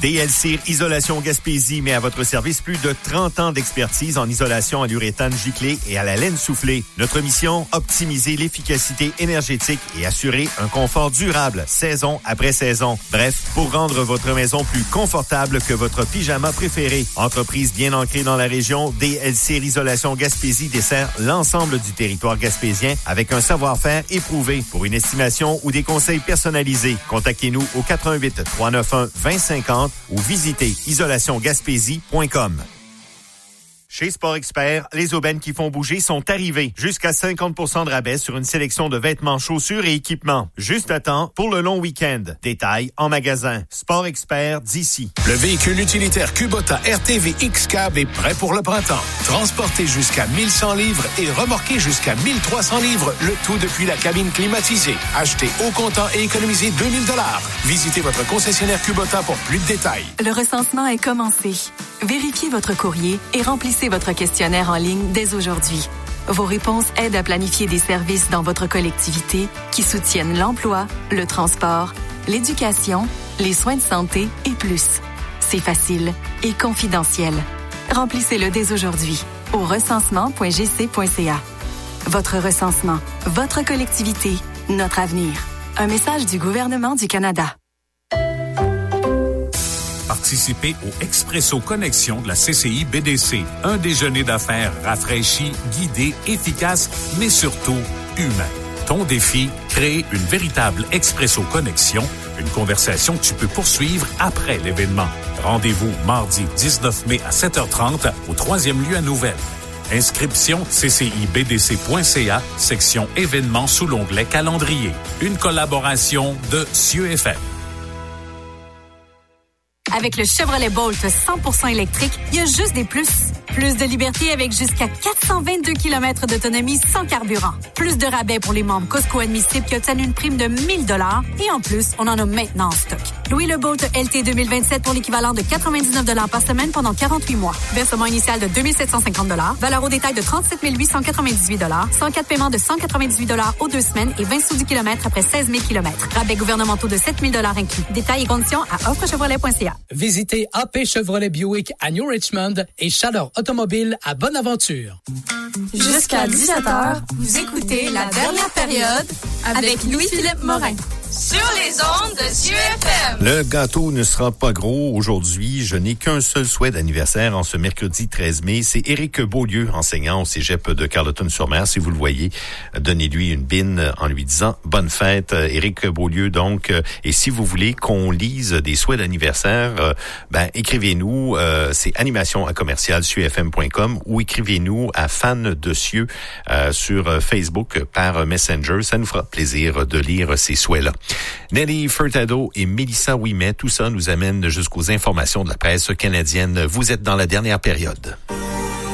DLC Isolation Gaspésie met à votre service plus de 30 ans d'expertise en isolation à l'uréthane giclée et à la laine soufflée. Notre mission, optimiser l'efficacité énergétique et assurer un confort durable, saison après saison. Bref, pour rendre votre maison plus confortable que votre pyjama préféré. Entreprise bien ancrée dans la région, DLC Isolation Gaspésie dessert l'ensemble du territoire gaspésien avec un savoir-faire éprouvé. Pour une estimation ou des conseils personnalisés, contactez-nous au 88 391 2050 ou visitez isolationgaspésie.com. Chez Sport Expert, les aubaines qui font bouger sont arrivées. Jusqu'à 50% de rabais sur une sélection de vêtements, chaussures et équipements. Juste à temps pour le long week-end. Détails en magasin. Sport Expert d'ici. Le véhicule utilitaire Kubota RTV X-Cab est prêt pour le printemps. Transporté jusqu'à 1100 livres et remorqué jusqu'à 1300 livres, le tout depuis la cabine climatisée. Achetez au comptant et économisez 2000 $. Visitez votre concessionnaire Kubota pour plus de détails. Le recensement est commencé. Vérifiez votre courrier et remplissez votre questionnaire en ligne dès aujourd'hui. Vos réponses aident à planifier des services dans votre collectivité qui soutiennent l'emploi, le transport, l'éducation, les soins de santé et plus. C'est facile et confidentiel. Remplissez-le dès aujourd'hui au recensement.gc.ca. Votre recensement, votre collectivité, notre avenir. Un message du gouvernement du Canada. Participez au Expresso Connexion de la CCI BDC. Un déjeuner d'affaires rafraîchi, guidé, efficace, mais surtout humain. Ton défi, créer une véritable Expresso Connexion, une conversation que tu peux poursuivre après l'événement. Rendez-vous mardi 19 mai à 7h30 au 3e lieu à Nouvelle. Inscription ccibdc.ca, section événements sous l'onglet calendrier. Une collaboration de Cieux FM. Avec le Chevrolet Bolt 100% électrique, il y a juste des plus. Plus de liberté avec jusqu'à 422 km d'autonomie sans carburant. Plus de rabais pour les membres Costco admissibles qui obtiennent une prime de 1000 $. Et en plus, on en a maintenant en stock. Louez le Bolt LT 2027 pour l'équivalent de 99 $ par semaine pendant 48 mois. Versement initial de 2 750 $. Valeur au détail de 37 898 $. 104 paiements de 198 $ aux 2 semaines et 20 sous du kilomètre après 16 000 km. Rabais gouvernementaux de 7 000 $ inclus. Détails et conditions à offrechevrolet.ca. Visitez AP Chevrolet Buick à New Richmond et Chaleur Automobile à Bonaventure. Jusqu'à 17h, vous écoutez la dernière période avec Louis-Philippe Morin. Sur les ondes de Cieux FM. Le gâteau ne sera pas gros aujourd'hui. Je n'ai qu'un seul souhait d'anniversaire en ce mercredi 13 mai. C'est Éric Beaulieu, enseignant au cégep de Carleton-sur-Mer. Si vous le voyez, donnez-lui une bine en lui disant « Bonne fête, Éric Beaulieu ». Donc, et si vous voulez qu'on lise des souhaits d'anniversaire, écrivez-nous. C'est animation@cieux-fm.com ou écrivez-nous à Fan de Cieux sur Facebook par Messenger. Ça nous fera plaisir de lire ces souhaits-là. Nelly Furtado et Mélissa Ouimet, tout ça nous amène jusqu'aux informations de la presse canadienne. Vous êtes dans la dernière période.